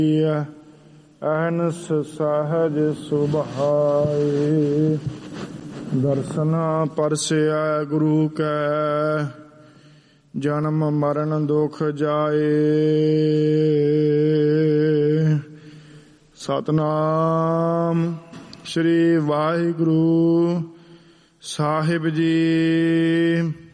ਅਹਨਸ ਸਹਜ ਸੁਭਾਏ। ਦਰਸਨਾ ਪਰਸਿਆ ਗੁਰੂ ਕੈ, ਜਨਮ ਮਰਨ ਦੁਖ ਜਾਏ। ਸਤਨਾਮ ਸ੍ਰੀ ਵਾਹਿਗੁਰੂ ਸਾਹਿਬ ਜੀ।